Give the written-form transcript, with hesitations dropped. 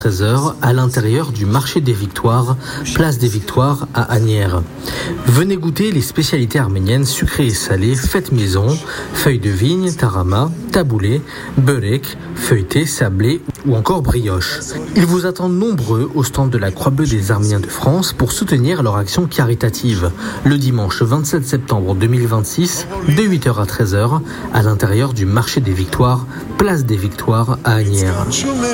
13h à l'intérieur du marché des Victoires, place des Victoires à Asnières. Venez goûter les spécialités arméniennes sucrées et salées faites maison, feuilles de vigne, tarama, taboulé, beurek, feuilleté, sablé ou encore brioche. Ils vous attendent nombreux au stand de la Croix-Bleue des Arméniens de France pour soutenir leur action caritative le dimanche 27 septembre 2026 de 8h à 13h à l'intérieur du marché des Victoires, place des Victoires à Asnières.